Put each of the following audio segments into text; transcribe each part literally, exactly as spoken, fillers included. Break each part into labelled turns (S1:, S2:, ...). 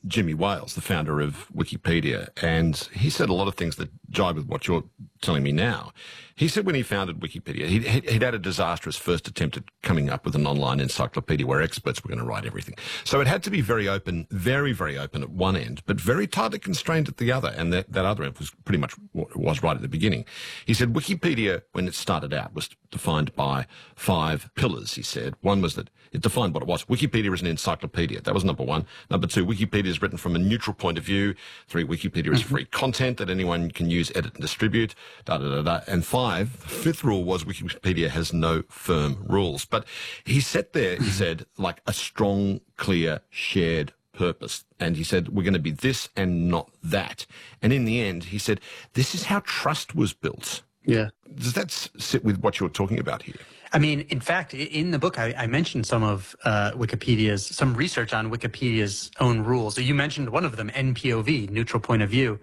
S1: Jimmy Wales, the founder of Wikipedia, and he said a lot of things that jibe with what you're telling me now. He said when he founded Wikipedia, he'd, he'd had a disastrous first attempt at coming up with an online encyclopedia where experts were going to write everything. So it had to be very open, very, very open at one end, but very tightly constrained at the other, and that, that other end was pretty much what it was right at the beginning. He said Wikipedia, when it started out, was defined by five pillars, he said. One was that it defined what it was. Wikipedia is an encyclopedia. That was number one. Number two, Wikipedia is written from a neutral point of view. Three, Wikipedia is free content that anyone can use, edit, and distribute. Da, da, da, da. And five, the fifth rule was Wikipedia has no firm rules. But he sat there, he said, like a strong, clear, shared purpose. And he said, we're going to be this and not that. And in the end, he said, this is how trust was built.
S2: Yeah.
S1: Does that sit with what you're talking about here?
S2: I mean, in fact, in the book, I, I mentioned some of uh, Wikipedia's, some research on Wikipedia's own rules. So you mentioned one of them, N P O V, neutral point of view.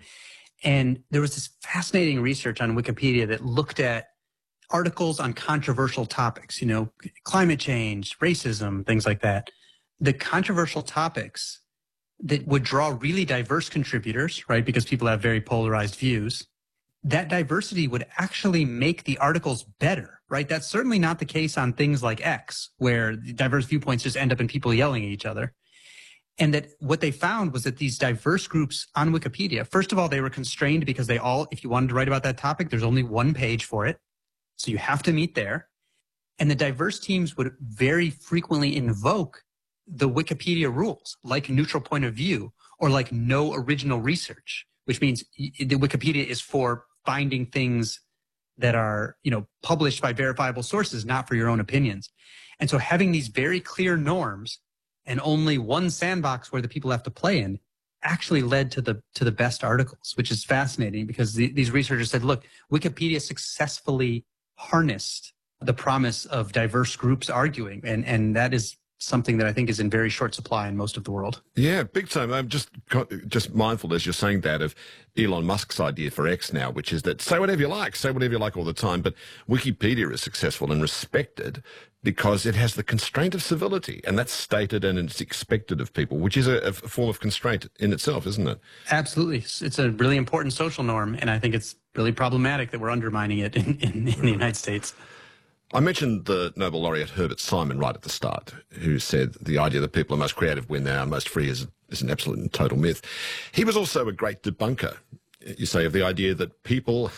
S2: And there was this fascinating research on Wikipedia that looked at articles on controversial topics, you know, climate change, racism, things like that. The controversial topics that would draw really diverse contributors, right, because people have very polarized views. That diversity would actually make the articles better, right? That's certainly not the case on things like X, where the diverse viewpoints just end up in people yelling at each other. And that what they found was that these diverse groups on Wikipedia, first of all, they were constrained because they all, if you wanted to write about that topic, there's only one page for it. So you have to meet there. And the diverse teams would very frequently invoke the Wikipedia rules, like neutral point of view or like no original research, which means the Wikipedia is for finding things that are, you know, published by verifiable sources, not for your own opinions. And so having these very clear norms and only one sandbox where the people have to play in actually led to the to the best articles, which is fascinating because the, these researchers said, look, Wikipedia successfully harnessed the promise of diverse groups arguing. And, and that is something that I think is in very short supply in most of the world.
S1: Yeah, big time. I'm just just mindful as you're saying that of Elon Musk's idea for X now, which is that say whatever you like, say whatever you like all the time, but Wikipedia is successful and respected because it has the constraint of civility, and that's stated and it's expected of people, which is a, a form of constraint in itself, isn't it?
S2: Absolutely. It's a really important social norm, and I think it's really problematic that we're undermining it in, in, in the United States.
S1: I mentioned the Nobel laureate Herbert Simon right at the start, who said the idea that people are most creative when they are most free is, is an absolute and total myth. He was also a great debunker, you say, of the idea that people,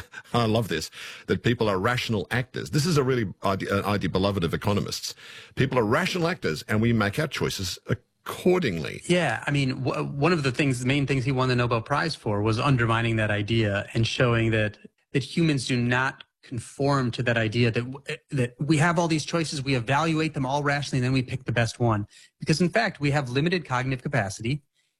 S1: I love this, that people are rational actors. This is a really idea, an idea beloved of economists. People are rational actors and we make our choices accordingly.
S2: Yeah, I mean, w one of the things, the main things he won the Nobel Prize for was undermining that idea and showing that, that humans do not conform to that idea that that we have all these choices, we evaluate them all rationally, and then we pick the best one. Because in fact, we have limited cognitive capacity,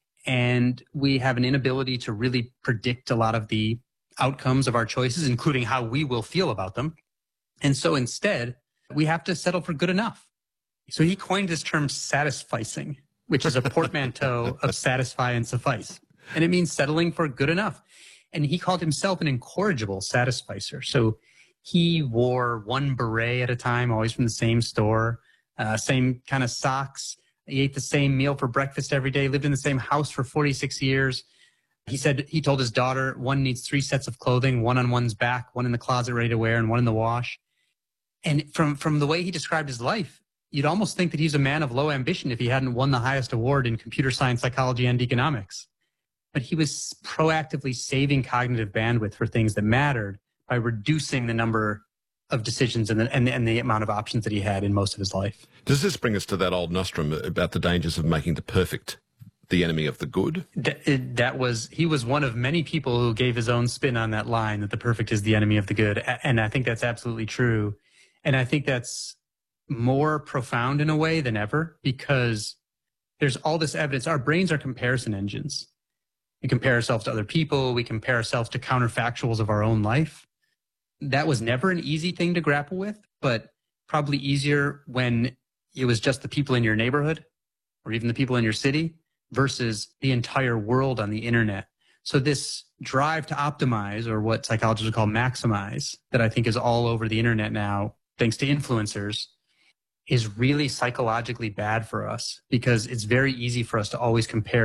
S2: and we have an inability to really predict a lot of the outcomes of our choices, including how we will feel about them. And so instead, we have to settle for good enough. So he coined this term satisficing, which is a portmanteau of satisfy and suffice. And it means settling for good enough. And he called himself an incorrigible satisficer. So he wore one beret at a time, always from the same store, uh, same kind of socks. He ate the same meal for breakfast every day, lived in the same house for forty-six years. He said, he told his daughter, one needs three sets of clothing, one on one's back, one in the closet ready to wear, and one in the wash. And from, from the way he described his life, you'd almost think that he's a man of low ambition if he hadn't won the highest award in computer science, psychology, and economics. But he was proactively saving cognitive bandwidth for things that mattered by reducing the number of decisions and the, and, and the amount of options that he had in most of his life.
S1: Does this bring us to that old nostrum about the dangers of making the perfect the enemy of the good?
S2: That, that was, he was one of many people who gave his own spin on that line, that the perfect is the enemy of the good. And I think that's absolutely true. And I think that's more profound in a way than ever, because there's all this evidence. Our brains are comparison engines. We compare ourselves to other people. We compare ourselves to counterfactuals of our own life. That was never an easy thing to grapple with, but probably easier when it was just the people in your neighborhood or even the people in your city versus the entire world on the internet. So this drive to optimize, or what psychologists would call maximize, that I think is all over the internet now, thanks to influencers, is really psychologically bad for us, because it's very easy for us to always compare